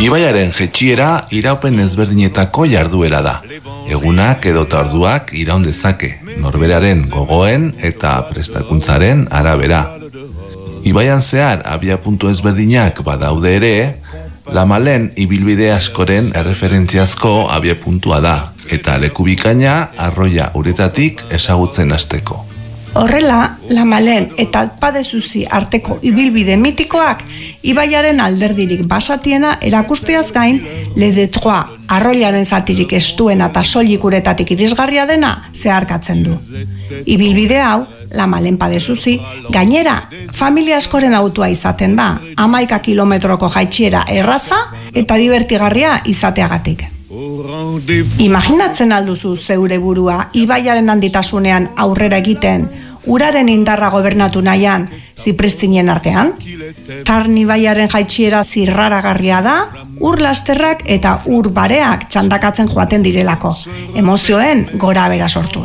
Ibaiaren jaitsiera iraupen ezberdinetako jarduera da. Egunak edota orduak iraun dezake, norberaren gogoen eta prestakuntzaren arabera. Ibaian zehar abiapuntu ezberdinak badaude ere, Lamalen ibilbide askoren erreferentziazko abiapuntua da, eta leku bikaina arroia uretatik ezagutzen hasteko. Horrela, Lamalen eta Alpadezuzi arteko ibilbide mitikoak ibaiaren alderdirik basatiena erakusteaz gain, Le Detroit arroilaren zatirik estuena eta soilik uretatik irisgarria dena zeharkatzen du. Ibilbide hau, Lamalen Padezuzi, gainera, familia askoren autua izaten da, 11 kilometroko jaitsiera erraza eta divertigarria izateagatik. Imaginatzen alduzu zeure burua ibaiaren handitasunean aurrera egiten, uraren indarra gobernatu nahian, Zipristinen artean? Tarn ibaiaren jaitsiera zirraragarria da, ur lasterrak eta ur bareak txandakatzen joaten direlako, emozioen gora bera sortuz.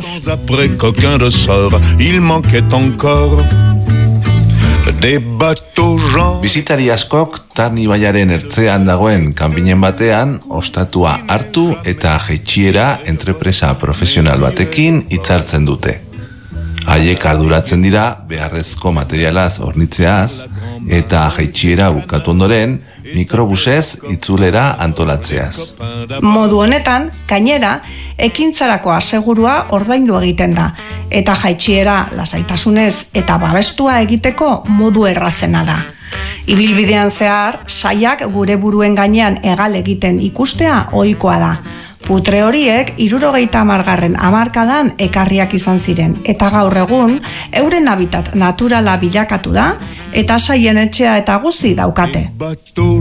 Bisitari askok Tarn ibaiaren ertzean dagoen kanpinen batean ostatua hartu eta jaitsiera entrepresa profesional batekin hitzartzen dute. Haiek arduratzen dira beharrezko materialaz hornitzeaz eta jaitsiera bukatu ondoren mikrobusez itzulera antolatzeaz. Modu honetan, gainera, ekintzarako asegurua ordaindu egiten da, eta jaitsiera lasaitasunez eta babestua egiteko modu errazena da. Ibilbidean zehar, saiak gure buruen gainean egal egiten ikustea ohikoa da. Putre horiek 70. hamarkadan ekarriak izan ziren, eta gaur egun euren habitat naturala bilakatu da, eta saien etxea eta guzti daukate.